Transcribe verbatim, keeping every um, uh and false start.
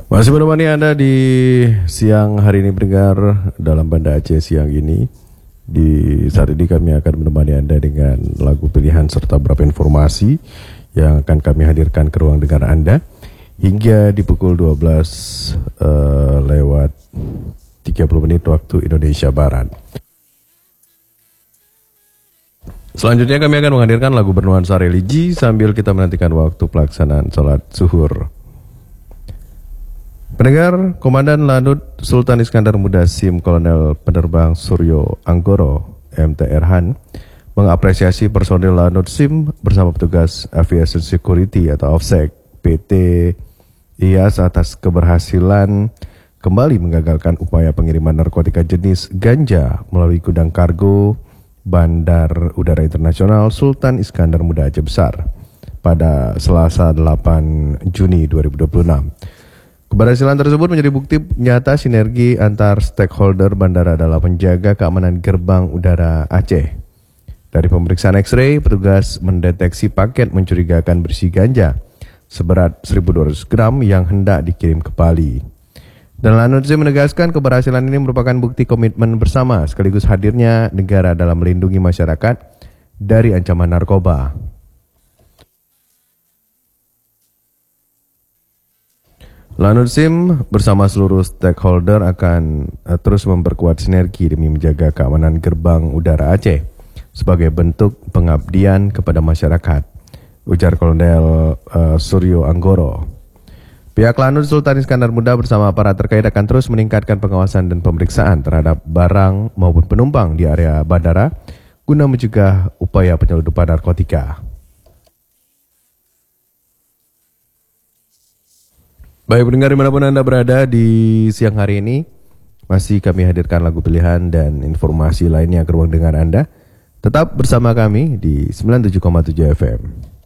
Masih menemani Anda di siang hari ini pendengar dalam Banda Aceh siang ini. Di saat ini kami akan menemani Anda dengan lagu pilihan serta beberapa informasi yang akan kami hadirkan ke ruang dengar Anda hingga di pukul dua belas uh, lewat tiga puluh menit waktu Indonesia Barat. Selanjutnya kami akan menghadirkan lagu bernuansa religi sambil kita menantikan waktu pelaksanaan sholat zuhur. Pendengar, Komandan Lanut Sultan Iskandar Muda SIM Kolonel Penerbang Suryo Anggoro M T R Han mengapresiasi personil Lanut SIM bersama petugas Aviation Security atau OFSEC P T I A S atas keberhasilan kembali menggagalkan upaya pengiriman narkotika jenis ganja melalui gudang kargo Bandar Udara Internasional Sultan Iskandar Muda Aceh Besar pada Selasa delapan Juni dua ribu dua puluh enam. Keberhasilan tersebut menjadi bukti nyata sinergi antar stakeholder bandara dalam menjaga keamanan gerbang udara Aceh. Dari pemeriksaan X-ray, petugas mendeteksi paket mencurigakan berisi ganja seberat seribu dua ratus gram yang hendak dikirim ke Bali. Dan Lanut SIM menegaskan keberhasilan ini merupakan bukti komitmen bersama sekaligus hadirnya negara dalam melindungi masyarakat dari ancaman narkoba. Lanut SIM bersama seluruh stakeholder akan uh, terus memperkuat sinergi demi menjaga keamanan gerbang udara Aceh sebagai bentuk pengabdian kepada masyarakat, ujar Kolonel uh, Suryo Anggoro. Pihak Lanut Sultan Iskandar Muda bersama aparat terkait akan terus meningkatkan pengawasan dan pemeriksaan terhadap barang maupun penumpang di area bandara guna mencegah upaya penyelundupan narkotika. Baik pendengar dimanapun Anda berada di siang hari ini, masih kami hadirkan lagu pilihan dan informasi lainnya ke ruang dengar Anda. Tetap bersama kami di sembilan puluh tujuh koma tujuh F M.